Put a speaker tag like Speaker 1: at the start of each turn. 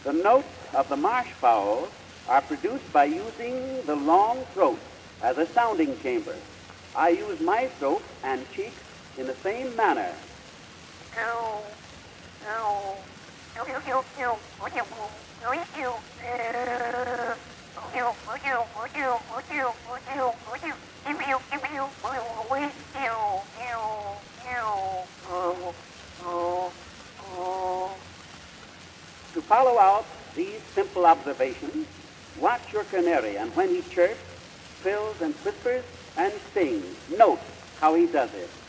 Speaker 1: The notes of the marsh fowl are produced by using the long throat as a sounding chamber. I use my throat and cheeks in the same manner. To follow out these simple observations, watch your canary, and when he chirps, trills, and whispers, and sings, note how he does it.